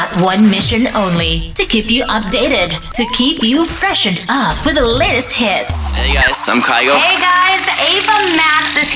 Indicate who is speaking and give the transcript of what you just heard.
Speaker 1: got one mission only: to keep you updated, to keep you freshened up with the latest hits.
Speaker 2: Hey guys, I'm Kygo.
Speaker 3: Hey guys, Ava Max is